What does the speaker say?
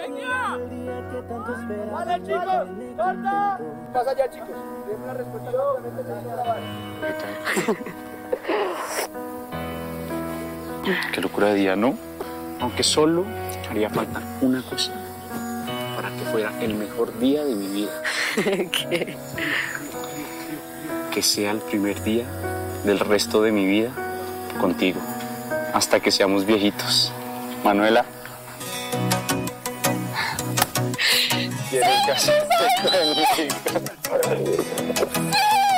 ¡Vale, chicos! ¡Corta! Pasa allá, chicos. Denme la respuesta Qué locura de día, ¿no? Aunque solo haría falta una cosa para que fuera el mejor día de mi vida. ¿Qué? Que sea el primer día del resto de mi vida contigo, hasta que seamos viejitos. Manuela. ¿Quieres casarte conmigo?